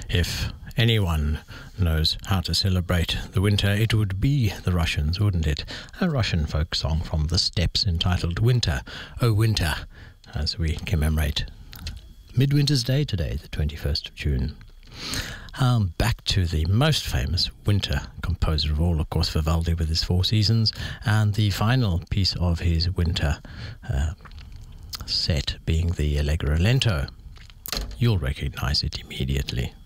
If anyone knows how to celebrate the winter, it would be the Russians, wouldn't it? A Russian folk song from the Steppes entitled Winter, Oh Winter, as we commemorate Midwinter's Day today, the 21st of June. Back to the most famous winter composer of all, of course, Vivaldi with his Four Seasons, and the final piece of his winter set being the Allegro Lento. You'll recognize it immediately.